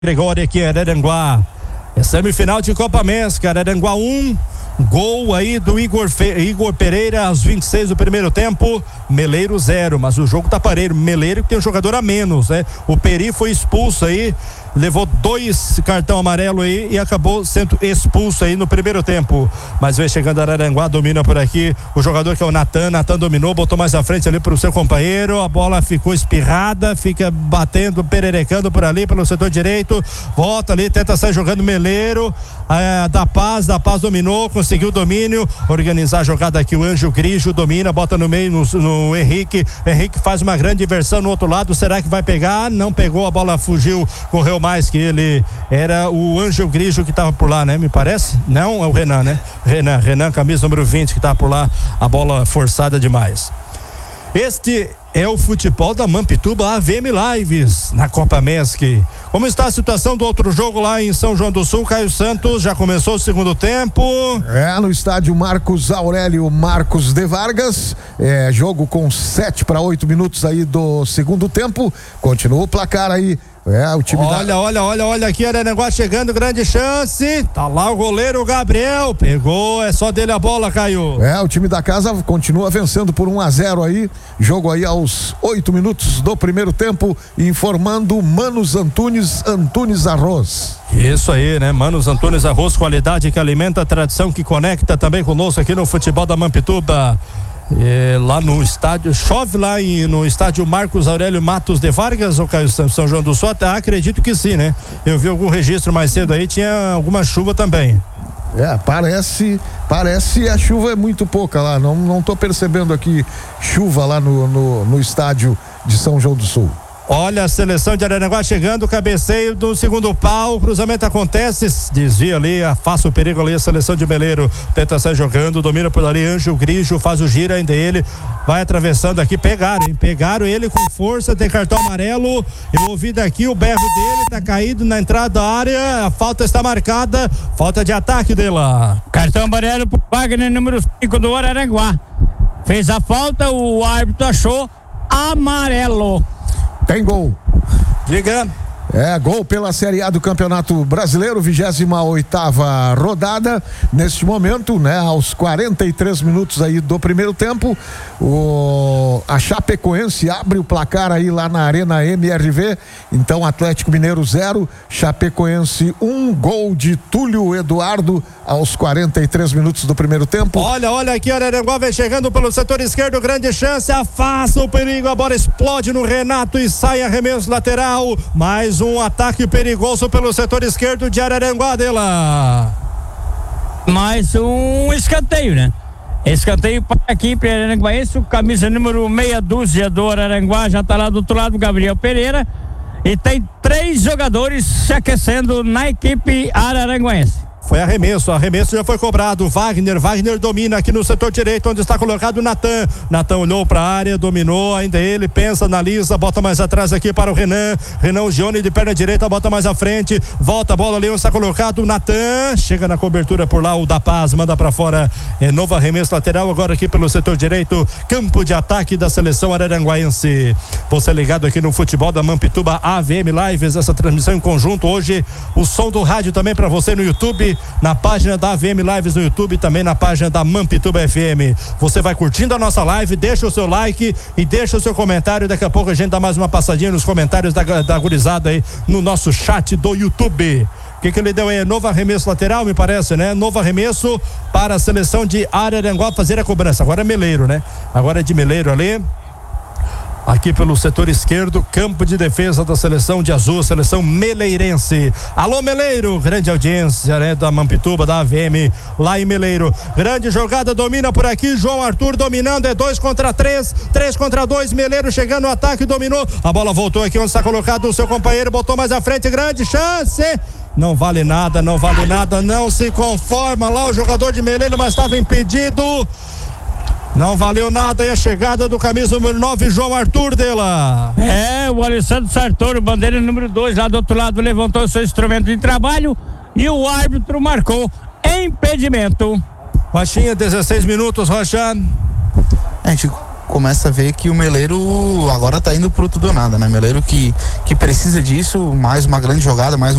Gregório aqui em Araranguá. É semifinal de Copa Mesca, Araranguá 1, gol aí do Igor Pereira aos 26 do primeiro tempo, Meleiro 0, mas o jogo tá parelho, Meleiro que tem um jogador a menos, né? O Peri foi expulso aí, levou 2 cartão amarelo aí e acabou sendo expulso aí no primeiro tempo, mas vem chegando Araranguá, domina por aqui o jogador que é o Natan dominou, botou mais à frente ali pro seu companheiro, a bola ficou espirrada, fica batendo, pererecando por ali pelo setor direito, volta ali, tenta sair jogando Meleiro, da Paz dominou, conseguiu o domínio, organizar a jogada aqui, o Ângelo Grigio domina, bota no meio no Henrique faz uma grande inversão no outro lado, será que vai pegar? Não pegou, a bola fugiu, correu mais que ele, era o Ângelo Grigio que estava por lá, né? Me parece? Não, é o Renan, né? Renan, camisa número 20 que estava por lá, a bola forçada demais. Este é o futebol da Mampituba AVM Lives na Copa Mesc. Como está a situação do outro jogo lá em São João do Sul, Caio Santos? Já começou o segundo tempo. No estádio Marcos Aurélio Marcos de Vargas. Jogo com 7 para 8 minutos aí do segundo tempo. Continua o placar aí. O time olha aqui, Araranguá chegando, grande chance, tá lá o goleiro Gabriel, pegou, é só dele a bola, Caio. O time da casa continua vencendo por 1-0 aí, jogo aí aos 8 minutos do primeiro tempo, informando Manos Antunes Arroz. Isso aí, né? Manos Antunes Arroz, qualidade que alimenta, tradição que conecta também conosco aqui no futebol da Mampituba. Lá no estádio, chove lá no estádio Marcos Aurélio Matos de Vargas, ou Caio São João do Sul, até acredito que sim, né? Eu vi algum registro mais cedo aí, tinha alguma chuva também. Parece a chuva é muito pouca lá, não tô percebendo aqui chuva lá no estádio de São João do Sul. Olha a seleção de Araranguá chegando, cabeceio do segundo pau, cruzamento acontece, desvia ali, afasta o perigo ali, a seleção de Meleiro tenta sair jogando, domina por ali, Ângelo Grigio faz o giro ainda ele, vai atravessando aqui, pegaram ele com força, tem cartão amarelo, eu ouvi daqui o berro dele, tá caído na entrada da área, a falta está marcada, falta de ataque dele lá. Cartão amarelo pro Wagner, número 5 do Araranguá, fez a falta, o árbitro achou amarelo. Tem gol. Diga. Gol pela Série A do Campeonato Brasileiro, 28ª rodada, neste momento, né, aos 43 minutos aí do primeiro tempo, a Chapecoense abre o placar aí lá na Arena MRV, então Atlético Mineiro 0, Chapecoense 1, gol de Túlio Eduardo aos 43 minutos do primeiro tempo. Olha aqui, Araranguá vem chegando pelo setor esquerdo, grande chance, afasta o perigo, a bola explode no Renato e sai arremesso lateral, mais um ataque perigoso pelo setor esquerdo de Araranguá dela. Mais um escanteio, né? Escanteio para aqui para Araranguá, o camisa número meia dúzia do Araranguá já tá lá do outro lado, Gabriel Pereira, e tem 3 jogadores se aquecendo na equipe araranguense. Foi arremesso já foi cobrado, Wagner domina aqui no setor direito, onde está colocado o Natan olhou para a área, dominou, ainda ele, pensa, analisa, bota mais atrás aqui para o Renan Gione de perna direita, bota mais à frente, volta a bola ali onde está colocado o Natan, chega na cobertura por lá, o da Paz manda para fora, novo arremesso lateral agora aqui pelo setor direito, campo de ataque da seleção araranguaense. Você ligado aqui no futebol da Mampituba AVM Lives, essa transmissão em conjunto hoje, o som do rádio também para você no YouTube, na página da AVM Lives no YouTube, também na página da Mampituba FM. Você vai curtindo a nossa live, deixa o seu like e deixa o seu comentário, daqui a pouco a gente dá mais uma passadinha nos comentários da gurizada aí no nosso chat do YouTube. O que ele deu aí? Novo arremesso lateral, me parece, né? Novo arremesso para a seleção de Araranguá fazer a cobrança. Agora é Meleiro, né? Agora é de Meleiro ali. Aqui pelo setor esquerdo, campo de defesa da seleção de azul, seleção meleirense. Alô Meleiro, grande audiência, né, da Mampituba, da AVM, lá em Meleiro. Grande jogada, domina por aqui, João Arthur dominando, é 2 contra 3, 3 contra 2, Meleiro chegando no ataque, dominou, a bola voltou aqui onde está colocado o seu companheiro, botou mais à frente, grande chance. Não vale nada, não se conforma lá o jogador de Meleiro, mas estava impedido. Não valeu nada aí a chegada do camisa número 9, João Arthur dela. O Alessandro Sartori, bandeira número 2, lá do outro lado, levantou seu instrumento de trabalho e o árbitro marcou impedimento. Rochinha, 16 minutos, Rocha. começa a ver que o Meleiro agora tá indo pro tudo ou nada, né? Meleiro que precisa disso, mais uma grande jogada, mais